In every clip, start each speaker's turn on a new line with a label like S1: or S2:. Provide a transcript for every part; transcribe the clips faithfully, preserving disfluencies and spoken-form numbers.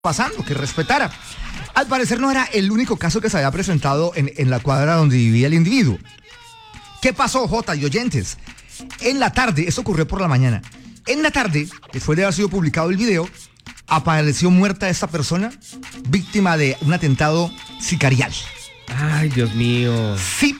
S1: pasando, que respetara. Al parecer no era el único caso que se había presentado en, en la cuadra donde vivía el individuo. ¿Qué pasó, Jota y oyentes? En la tarde, esto ocurrió por la mañana, en la tarde, después de haber sido publicado el video, apareció muerta esta persona, víctima de un atentado sicarial.
S2: Ay, Dios mío.
S1: Sí.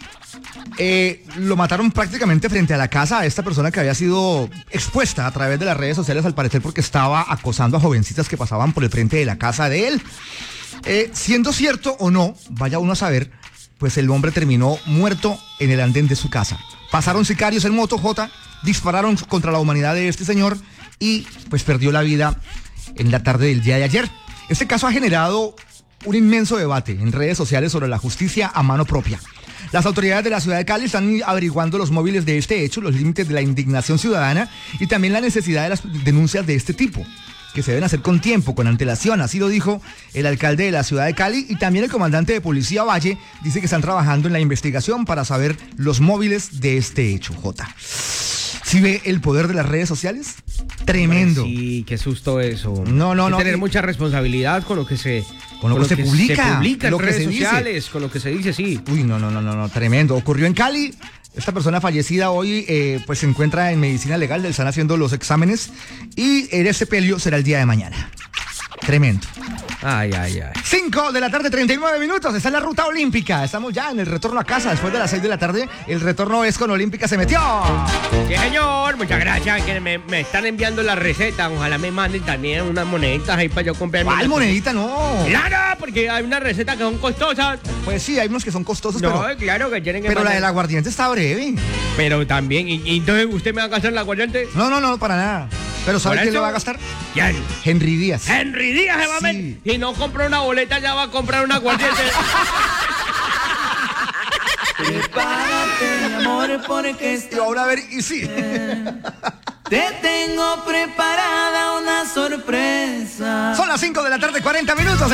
S1: Eh, lo mataron prácticamente frente a la casa a esta persona que había sido expuesta a través de las redes sociales, al parecer porque estaba acosando a jovencitas que pasaban por el frente de la casa de él. Eh, siendo cierto o no, vaya uno a saber, pues el hombre terminó muerto en el andén de su casa. Pasaron sicarios en moto, J, dispararon contra la humanidad de este señor y pues perdió la vida en la tarde del día de ayer. Este caso ha generado un inmenso debate en redes sociales sobre la justicia a mano propia. Las autoridades de la ciudad de Cali están averiguando los móviles de este hecho, los límites de la indignación ciudadana y también la necesidad de las denuncias de este tipo, que se deben hacer con tiempo, con antelación. Así lo dijo el alcalde de la ciudad de Cali y también el comandante de policía Valle. Dice que están trabajando en la investigación para saber los móviles de este hecho, Jota. ¿Sí ve el poder de las redes sociales? Tremendo.
S2: Hombre, sí, qué susto eso.
S1: No, no,
S2: Hay que
S1: no.
S2: tener
S1: y...
S2: mucha responsabilidad con lo que se...
S1: Con lo, con lo que, que se publica.
S2: Se publica en
S1: lo
S2: redes
S1: que se
S2: sociales,
S1: dice.
S2: Con lo que se dice, sí.
S1: Uy, no, no, no, no, no, tremendo. Ocurrió en Cali. Esta persona fallecida hoy, eh, pues se encuentra en medicina legal, le están haciendo los exámenes y el sepelio será el día de mañana. Tremendo.
S2: Ay, ay, ay.
S1: cinco de la tarde, treinta y nueve minutos. Está en la ruta olímpica. Estamos ya en el retorno a casa después de las seis de la tarde. El retorno es con Olímpica se metió.
S2: Sí, señor. Muchas gracias. Que me, me están enviando la receta. Ojalá me manden también unas moneditas ahí para yo comprar.
S1: ¿Cuál monedita? No.
S2: Claro, porque hay unas recetas que son costosas.
S1: Pues sí, hay unos que son costosos,
S2: no,
S1: pero...
S2: claro que tienen que...
S1: Pero
S2: mandar.
S1: la del aguardiente está breve.
S2: Pero también... ¿Y, y entonces usted me va a gastar el aguardiente?
S1: No, no, no, para nada. ¿Pero sabe quién le va a gastar?
S2: ¿Quién?
S1: Henry Díaz.
S2: Henry Díaz se va a meter. Si no compra una boleta, ya va a comprar un aguardiente.
S3: Prepárate, mi amor, porque
S1: Y ahora a ver, y sí.
S3: te tengo preparada una sorpresa.
S1: Son las cinco de la tarde, cuarenta minutos.